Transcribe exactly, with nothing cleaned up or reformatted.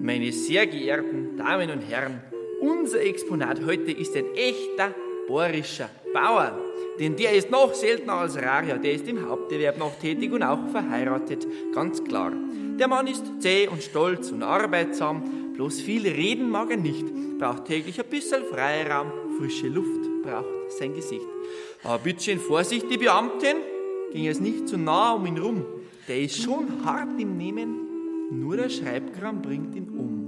Meine sehr geehrten Damen und Herren, unser Exponat heute ist ein echter bayerischer Bauer. Denn der ist noch seltener als rar, ja, der ist im Haupterwerb noch tätig und auch verheiratet, ganz klar. Der Mann ist zäh und stolz und arbeitsam, bloß viel reden mag er nicht, braucht täglich ein bisschen Freiraum, frische Luft braucht sein Gesicht. Aber bitteschön Vorsicht, die Beamtin, ging es nicht zu nah um ihn rum, der ist schon hart im Nehmen, nur der Schreibkram bringt ihn um.